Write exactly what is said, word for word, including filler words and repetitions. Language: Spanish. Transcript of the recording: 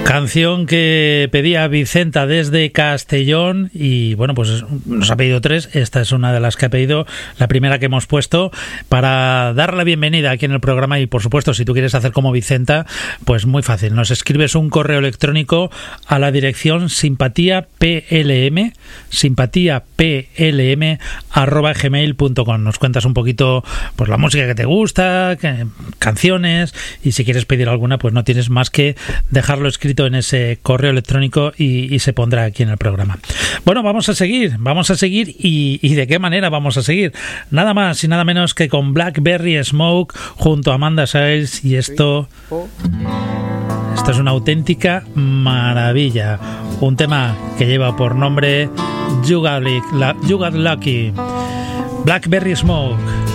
Canción que pedía Vicenta desde Castellón y bueno, pues nos ha pedido tres. Esta es una de las que ha pedido, la primera que hemos puesto para dar la bienvenida aquí en el programa. Y por supuesto, si tú quieres hacer como Vicenta, pues muy fácil, nos escribes un correo electrónico a la dirección simpatiaplm simpatiaplm arroba gmail punto com. Nos cuentas un poquito pues la música que te gusta, que, canciones, y si quieres pedir alguna, pues no tienes más que dejarlo escrito en ese correo electrónico y, y se pondrá aquí en el programa. Bueno, vamos a seguir, vamos a seguir y, y de qué manera vamos a seguir. Nada más y nada menos que con Blackberry Smoke junto a Amanda Seales, y esto esto es una auténtica maravilla, un tema que lleva por nombre You Got, You Got Lucky. Blackberry Smoke.